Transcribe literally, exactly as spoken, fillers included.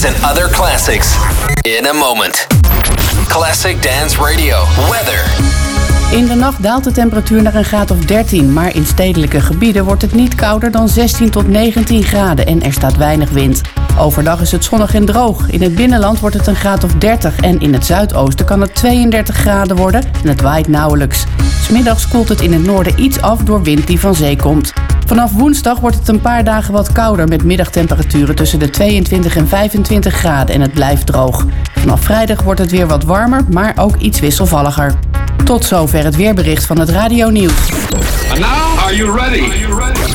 This and other classics in a moment. Classic Dance Radio. Weather. In de nacht daalt de temperatuur naar een graad of dertien, maar in stedelijke gebieden wordt het niet kouder dan zestien tot negentien graden en er staat weinig wind. Overdag is het zonnig en droog. In het binnenland wordt het een graad of dertig en in het zuidoosten kan het tweeëndertig graden worden en het waait nauwelijks. 'S Middags koelt het in het noorden iets af door wind die van zee komt. Vanaf woensdag wordt het een paar dagen wat kouder met middagtemperaturen tussen de tweeëntwintig en vijfentwintig graden en het blijft droog. Vanaf vrijdag wordt het weer wat warmer, maar ook iets wisselvalliger. Tot zover het weerbericht van het Radio Nieuws. And now, are you ready?